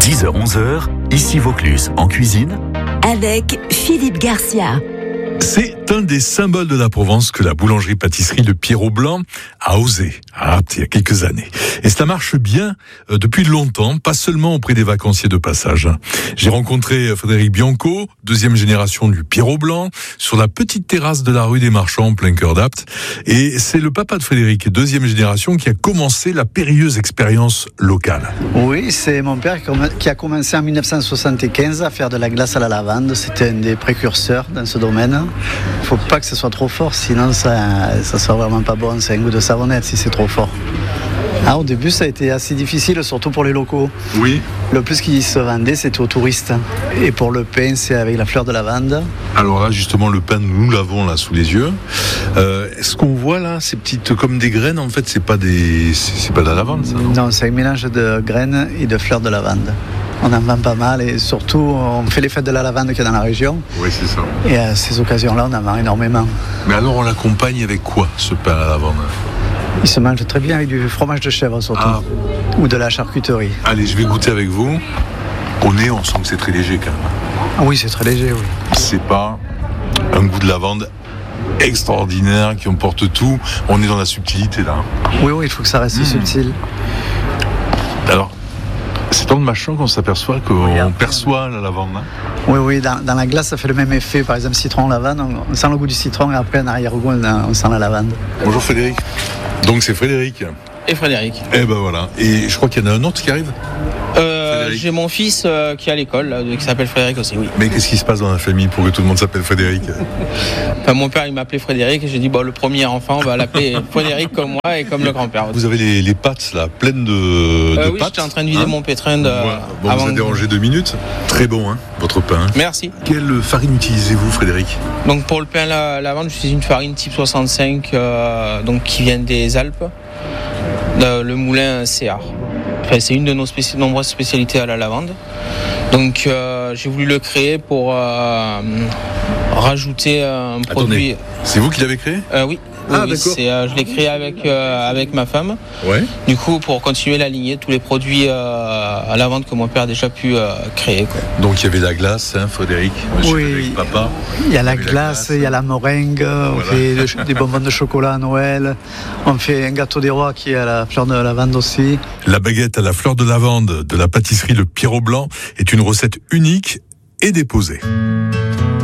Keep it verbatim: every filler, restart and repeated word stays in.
dix heures onze heures, ici Vaucluse, en cuisine. Avec Philippe Garcia. C'est un des symboles de la Provence que la boulangerie-pâtisserie de Pierrot Blanc a osé, ah, il y a quelques années. Et cela marche bien euh, depuis longtemps, pas seulement auprès des vacanciers de passage. J'ai rencontré Frédéric Bianco, deuxième génération du Pierrot Blanc, sur la petite terrasse de la rue des Marchands, en plein cœur d'Apt. Et c'est le papa de Frédéric, deuxième génération, qui a commencé la périlleuse expérience locale. Oui, c'est mon père qui a commencé en dix-neuf cent soixante-quinze à faire de la glace à la lavande. C'était un des précurseurs dans ce domaine. Il ne faut pas que ce soit trop fort, sinon ça ne sera vraiment pas bon. C'est un goût de savonnette si c'est trop fort. Ah, au début, ça a été assez difficile, surtout pour les locaux. Oui. Le plus qui se vendait, c'était aux touristes. Et pour le pain, c'est avec la fleur de lavande. Alors là, justement, le pain, nous l'avons là sous les yeux. Euh, ce qu'on voit là, ces petites comme des graines, en fait, c'est pas des, c'est pas de la lavande, ça, non ? Non, c'est un mélange de graines et de fleurs de lavande. On en vend pas mal et surtout, on fait les fêtes de la lavande qu'il y a dans la région. Oui, c'est ça. Et à ces occasions-là, on en vend énormément. Mais alors, on l'accompagne avec quoi, ce pain à la lavande ? Il se mange très bien avec du fromage de chèvre, surtout. Ah. Ou de la charcuterie. Allez, je vais goûter avec vous. Au nez, on sent que c'est très léger, quand même. Ah oui, c'est très léger, oui. C'est pas un goût de lavande extraordinaire qui emporte tout. On est dans la subtilité, là. Oui, oui, il faut que ça reste mmh. subtil. Alors, c'est en le mâchant qu'on s'aperçoit qu'on oui, perçoit la lavande. Hein. Oui, oui, dans, dans la glace, ça fait le même effet. Par exemple, citron, lavande, on, on sent le goût du citron et après, en arrière-goût, on, on sent la lavande. Bonjour Frédéric. Donc c'est Frédéric. Et Frédéric. Eh ben voilà. Et je crois qu'il y en a un autre qui arrive. Euh, j'ai mon fils euh, qui est à l'école, là, qui s'appelle Frédéric aussi, oui. Mais qu'est-ce qui se passe dans la famille pour que tout le monde s'appelle Frédéric ? Enfin, mon père, il m'appelait Frédéric et j'ai dit, bon, le premier enfant, on va l'appeler Frédéric comme moi et comme le grand-père. Vous avez les, les pâtes là, pleines de, de euh, oui, pâtes. j'étais en train de vider hein mon pétrin de. Ouais. Bon, avant vous a dérangé deux minutes. Très bon, hein, votre pain. Merci. Quelle farine utilisez-vous, Frédéric ? Donc pour le pain à la lavande, j'utilise une farine type soixante-cinq, euh, donc qui vient des Alpes, le, le moulin Céar. Enfin, c'est une de nos spéci- nombreuses spécialités à la lavande. Donc euh, j'ai voulu le créer pour euh, rajouter un produit. Attendez, c'est vous qui l'avez créé ? euh, Oui. Ah, oui, d'accord. C'est, euh, je l'ai créé avec, euh, avec ma femme. Ouais. Du coup, pour continuer la lignée, tous les produits euh, à la vente que mon père a déjà pu euh, créer. Quoi. Donc il y avait la glace, hein, Frédéric, monsieur oui. Frédéric Papa. Il y a la il y glace, il y a la meringue, voilà. On fait de, des bonbons de chocolat à Noël, on fait un gâteau des rois qui est à la fleur de lavande aussi. La baguette à la fleur de lavande de la pâtisserie Le Pierrot Blanc est une recette unique et déposée.